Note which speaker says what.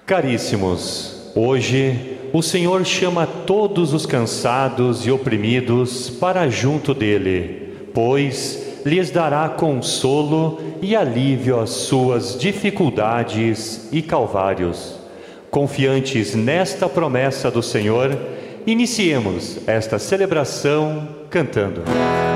Speaker 1: Caríssimos, hoje o Senhor chama todos os cansados e oprimidos para junto dele, pois lhes dará consolo e alívio às suas dificuldades e calvários. Confiantes nesta promessa do Senhor, iniciemos esta celebração cantando.